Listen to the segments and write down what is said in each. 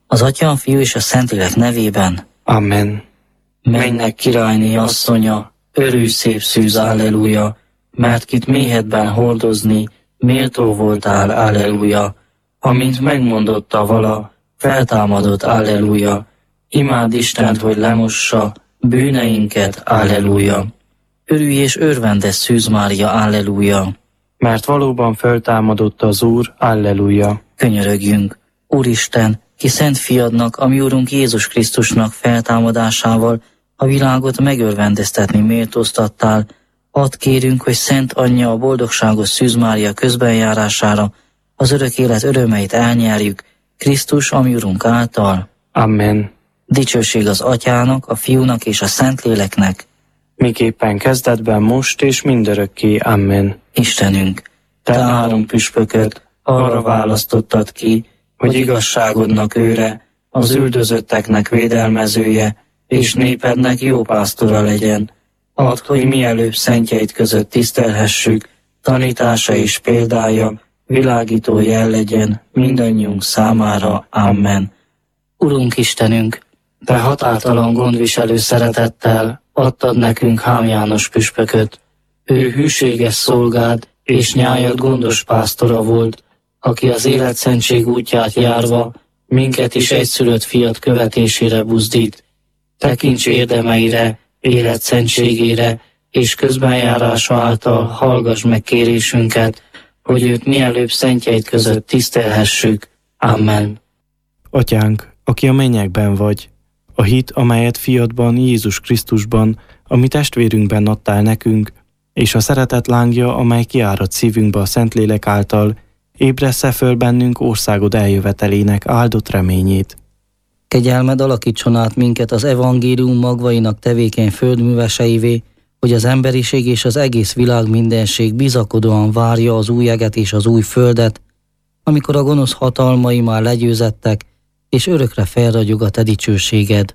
Az Atya, a Fiú és a Szentlélek nevében. Amen. Mennek királyné asszonya, örülj szép szűz, alleluja, mert kit méhedben hordozni, méltó voltál, alleluja. Amint megmondotta vala, feltámadott, alleluja. Imád Istent, hogy lemossa bűneinket, alleluja. Örülj és örvendes Szűz Mária, alleluja. Mert valóban feltámadott az Úr, alleluja. Könyörögjünk, Úristen, ki szent fiadnak, a mi Úrunk Jézus Krisztusnak feltámadásával a világot megörvendeztetni méltóztattál, add kérünk, hogy Szent Anyja a boldogságos Szűz Mária közbenjárására az örök élet örömeit elnyerjük, Krisztus, a mi Urunk által. Amen. Dicsőség az Atyának, a Fiúnak és a Szentléleknek. Miképpen kezdetben, most és mindörökké. Amen. Istenünk, te három püspököt arra választottad ki, hogy igazságodnak őre, az üldözötteknek védelmezője, és népednek jó pásztora legyen. Add, hogy mielőbb szentjeid között tisztelhessük, tanítása és példája világító jel legyen mindannyiunk számára. Amen. Urunk Istenünk, te határtalan gondviselő szeretettel adtad nekünk Hám János püspököt. Ő hűséges szolgád és nyájad gondos pásztora volt, aki az életszentség útját járva minket is egyszülött fiat követésére buzdít. Tekints érdemeire, életszentségére és közbenjárása által hallgass meg kérésünket, hogy őt mielőbb szentjeid között tisztelhessük. Amen. Atyánk, aki a mennyekben vagy, a hit, amelyet fiadban, Jézus Krisztusban, a mi testvérünkben adtál nekünk, és a szeretet lángja, amely kiárad szívünkbe a Szentlélek által, ébressze föl bennünk országod eljövetelének áldott reményét. Kegyelmed alakítson át minket az evangélium magvainak tevékeny földműveseivé, hogy az emberiség és az egész világ mindenség bizakodóan várja az új eget és az új földet, amikor a gonosz hatalmai már legyőzettek, és örökre felragyog a te dicsőséged.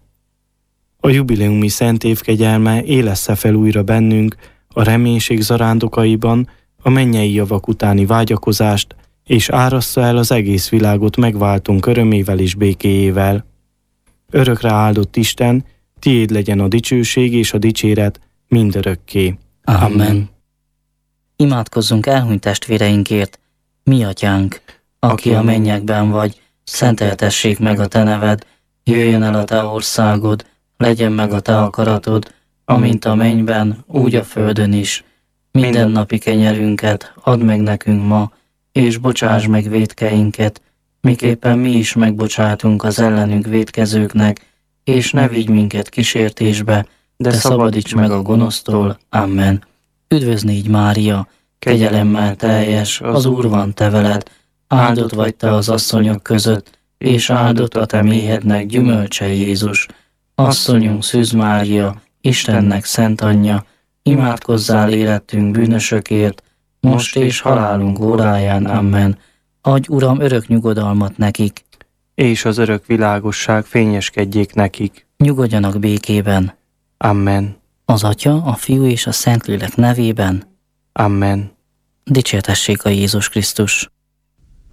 A jubileumi szent év kegyelme élessze fel újra bennünk a reménység zarándokaiban a mennyei javak utáni vágyakozást, és árassza el az egész világot megváltunk örömével és békéjével. Örökre áldott Isten, tiéd legyen a dicsőség és a dicséret mindörökké. Amen. Imádkozzunk elhunyt testvéreinkért. Mi Atyánk, aki a mennyekben vagy, szenteltessék meg a te neved, jöjjön el a te országod, legyen meg a te akaratod, amint a mennyben, úgy a földön is. Mindennapi kenyerünket add meg nekünk ma, és bocsáss meg vétkeinket, miképpen mi is megbocsátunk az ellenünk vétkezőknek, és ne vigy minket kísértésbe, de szabadíts meg a gonosztól. Amen. Üdvözz négy Mária, kegyelemmel teljes, az Úr van te veled, áldott vagy te az asszonyok között, és áldott a te méhednek gyümölcse Jézus. Asszonyunk Szűz Mária, Istennek szent anyja, imádkozzál életünk bűnösökért, most és halálunk óráján. Amen. Adj, Uram, örök nyugodalmat nekik, És az örök világosság fényeskedjék nekik. nyugodjanak békében. Amen. Az Atya, a Fiú és a Szentlélek nevében. Amen. Dicsértessék a Jézus Krisztus.